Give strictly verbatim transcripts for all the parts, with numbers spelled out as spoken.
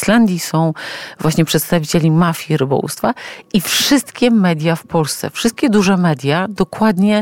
Islandii są właśnie przedstawicieli mafii rybołówstwa i wszystkie media w Polsce, wszystkie duże media dokładnie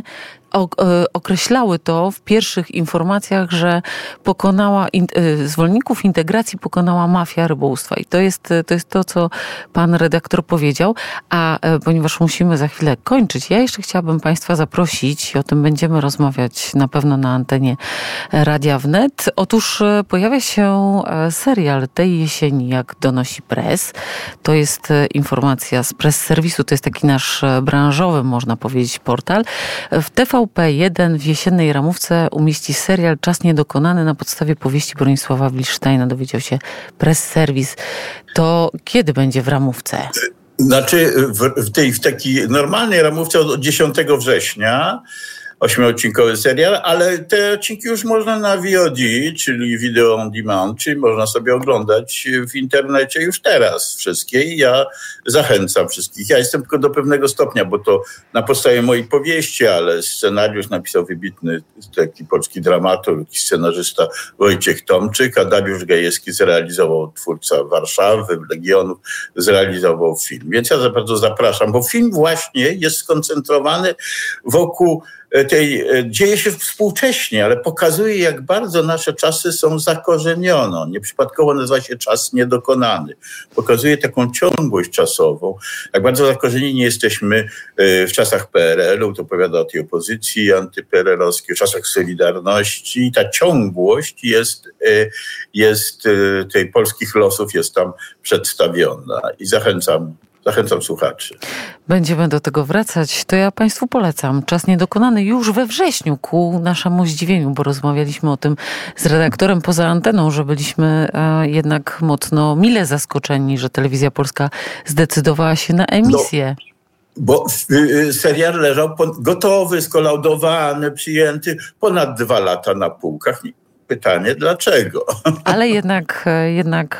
określały to w pierwszych informacjach, że pokonała, zwolenników integracji pokonała mafia rybołówstwa. I to jest, to jest to, co pan redaktor powiedział. A ponieważ musimy za chwilę kończyć, ja jeszcze chciałabym państwa zaprosić i o tym będziemy rozmawiać na pewno na antenie Radia Wnet. Otóż pojawia się serial tej jesieni, jak donosi Press. To jest informacja z Press Serwisu, to jest taki nasz branżowy, można powiedzieć, portal. W T V P jeden w jesiennej ramówce umieści serial Czas niedokonany na podstawie powieści Bronisława Wilsztajna, dowiedział się Press Service. To kiedy będzie w ramówce? Znaczy w, w tej w takiej normalnej ramówce od dziesiątego września, ośmiodcinkowy serial, ale te odcinki już można na V O D, czyli Video on Demand, czyli można sobie oglądać w internecie już teraz wszystkie i ja zachęcam wszystkich. Ja jestem tylko do pewnego stopnia, bo to na podstawie mojej powieści, ale scenariusz napisał wybitny taki polski dramaturg i scenarzysta Wojciech Tomczyk, a Dariusz Gajewski zrealizował, twórca Warszawy, Legionów, zrealizował film. Więc ja za bardzo zapraszam, bo film właśnie jest skoncentrowany wokół tej, dzieje się współcześnie, ale pokazuje, jak bardzo nasze czasy są zakorzenione. Nieprzypadkowo nazywa się czas niedokonany. Pokazuje taką ciągłość czasową. Jak bardzo zakorzenieni jesteśmy w czasach P R L u, to opowiada o tej opozycji antype er el owskiej, w czasach Solidarności. I ta ciągłość jest, jest tej polskich losów jest tam przedstawiona. I zachęcam Zachęcam słuchaczy. Będziemy do tego wracać. To ja państwu polecam. Czas niedokonany już we wrześniu, ku naszemu zdziwieniu, bo rozmawialiśmy o tym z redaktorem poza anteną, że byliśmy e, jednak mocno mile zaskoczeni, że Telewizja Polska zdecydowała się na emisję. No. Bo serial leżał gotowy, skolaudowany, przyjęty ponad dwa lata na półkach. Pytanie, dlaczego? Ale jednak, jednak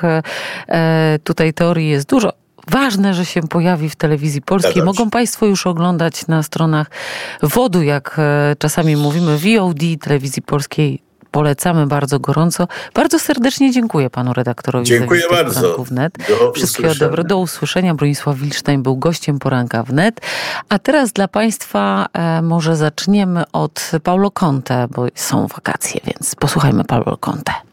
e, tutaj teorii jest dużo. Ważne, że się pojawi w Telewizji Polskiej. Mogą państwo już oglądać na stronach wodu, jak czasami mówimy, V O D Telewizji Polskiej. Polecamy bardzo gorąco. Bardzo serdecznie dziękuję panu redaktorowi. Dziękuję bardzo. Wnet. Do Wszystkiego usłyszenia. dobrego. Do usłyszenia. Bronisław Wilsztajn był gościem poranka Wnet. A teraz dla państwa e, może zaczniemy od Paulo Conte, bo są wakacje, więc posłuchajmy Paulo Conte.